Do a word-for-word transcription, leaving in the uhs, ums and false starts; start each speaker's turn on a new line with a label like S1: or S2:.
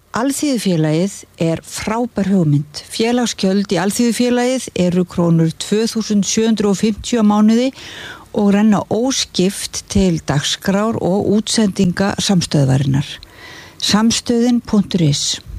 S1: Alþýðufélagið er frábær hugmynd. Félagsgjöld í Alþýðufélagið eru krónur tvö þúsund sjö hundruð fimmtíu á mánuði og renna óskipt til dagskrár og útsendinga samstöðvarinnar. samstöðin punktur is